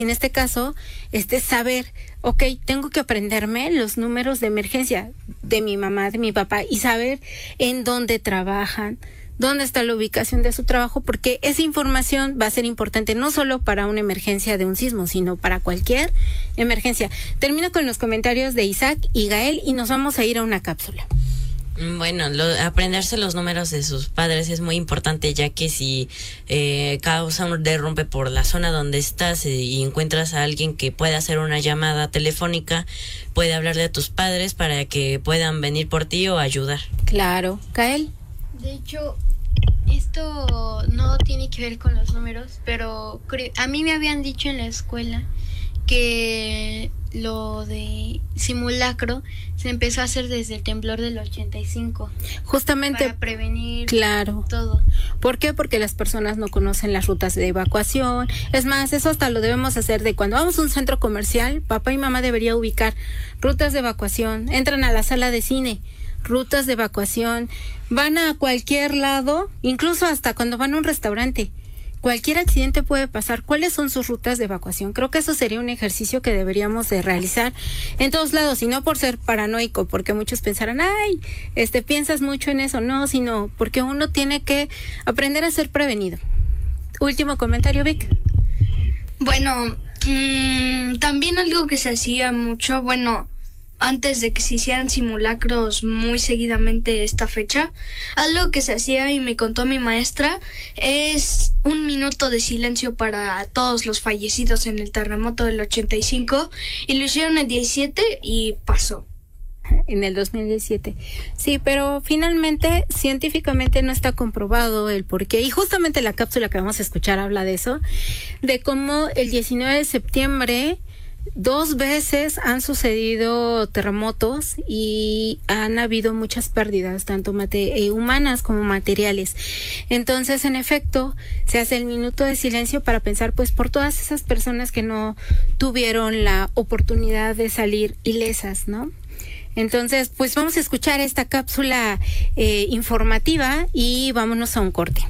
En este caso, saber, ok, tengo que aprenderme los números de emergencia de mi mamá, de mi papá, y saber en dónde trabajan, dónde está la ubicación de su trabajo, porque esa información va a ser importante no solo para una emergencia de un sismo, sino para cualquier emergencia. Termino con los comentarios de Isaac y Gael y nos vamos a ir a una cápsula. Bueno, aprenderse los números de sus padres es muy importante, ya que si causa un derrumbe por la zona donde estás y encuentras a alguien que pueda hacer una llamada telefónica, puede hablarle a tus padres para que puedan venir por ti o ayudar. Claro. Gael. De hecho, esto no tiene que ver con los números, pero a mí me habían dicho en la escuela que lo de simulacro se empezó a hacer desde el temblor del 85. Justamente para prevenir todo. ¿Por qué? Porque las personas no conocen las rutas de evacuación. Es más, eso hasta lo debemos hacer de cuando vamos a un centro comercial, papá y mamá debería ubicar rutas de evacuación. Entran a la sala de cine, rutas de evacuación. Van a cualquier lado, incluso hasta cuando van a un restaurante. Cualquier accidente puede pasar. ¿Cuáles son sus rutas de evacuación? Creo que eso sería un ejercicio que deberíamos de realizar en todos lados, y no por ser paranoico, porque muchos pensarán, piensas mucho en eso. No, sino porque uno tiene que aprender a ser prevenido. Último comentario, Vic. Bueno, también algo que se hacía mucho, antes de que se hicieran simulacros muy seguidamente esta fecha, algo que se hacía y me contó mi maestra es 1 minuto de silencio para todos los fallecidos en el terremoto del 85, y lo hicieron el 17 y pasó. En el 2017. Sí, pero finalmente científicamente no está comprobado el por qué, y justamente la cápsula que vamos a escuchar habla de eso, de cómo el 19 de septiembre 2 veces han sucedido terremotos y han habido muchas pérdidas, tanto humanas como materiales. Entonces, en efecto, se hace el minuto de silencio para pensar por todas esas personas que no tuvieron la oportunidad de salir ilesas, ¿no? Entonces, vamos a escuchar esta cápsula informativa y vámonos a un corte.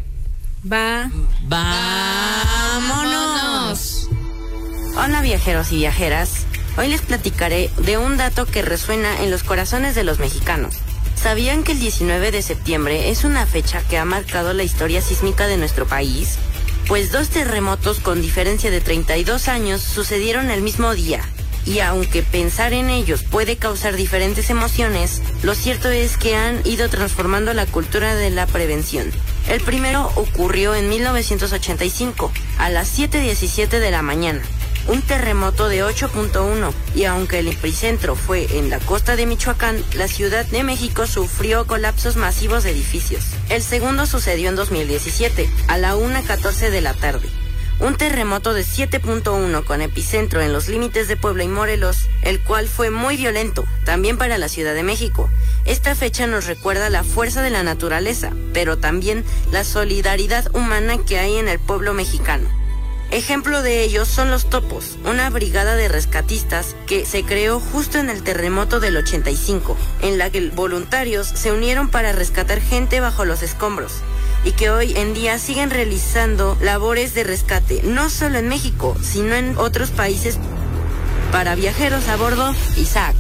¡Vámonos! Hola viajeros y viajeras, hoy les platicaré de un dato que resuena en los corazones de los mexicanos. ¿Sabían que el 19 de septiembre es una fecha que ha marcado la historia sísmica de nuestro país? Pues 2 terremotos con diferencia de 32 años sucedieron el mismo día. Y aunque pensar en ellos puede causar diferentes emociones, lo cierto es que han ido transformando la cultura de la prevención. El primero ocurrió en 1985, a las 7:17 de la mañana. Un terremoto de 8.1, y aunque el epicentro fue en la costa de Michoacán, la Ciudad de México sufrió colapsos masivos de edificios. El segundo sucedió en 2017, a la 1:14 de la tarde. Un terremoto de 7.1 con epicentro en los límites de Puebla y Morelos, el cual fue muy violento, también para la Ciudad de México. Esta fecha nos recuerda la fuerza de la naturaleza, pero también la solidaridad humana que hay en el pueblo mexicano. Ejemplo de ellos son los Topos, una brigada de rescatistas que se creó justo en el terremoto del 85, en la que voluntarios se unieron para rescatar gente bajo los escombros, y que hoy en día siguen realizando labores de rescate, no solo en México, sino en otros países. Para Viajeros a Bordo, Isaac.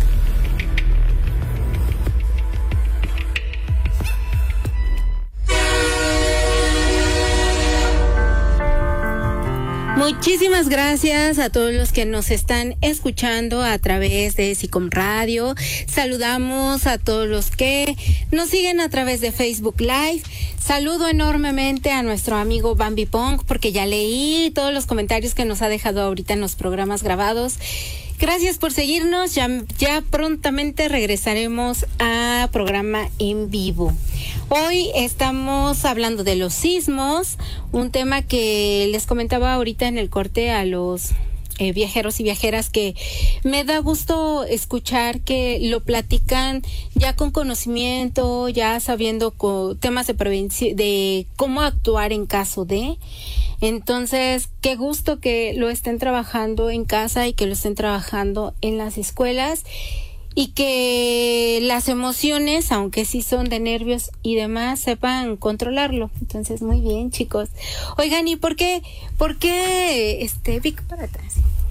Muchísimas gracias a todos los que nos están escuchando a través de SICOM Radio. Saludamos a todos los que nos siguen a través de Facebook Live. Saludo enormemente a nuestro amigo Bambi Pong, porque ya leí todos los comentarios que nos ha dejado ahorita en los programas grabados. Gracias por seguirnos. Ya prontamente regresaremos a programa en vivo. Hoy estamos hablando de los sismos, un tema que les comentaba ahorita en el corte a los viajeros y viajeras, que me da gusto escuchar que lo platican ya con conocimiento, ya sabiendo temas de prevención, de cómo actuar en caso de. Entonces, qué gusto que lo estén trabajando en casa y que lo estén trabajando en las escuelas. y que las emociones, aunque sí son de nervios y demás, sepan controlarlo. Entonces, muy bien, chicos. Oigan, ¿y por qué, Vic, para atrás?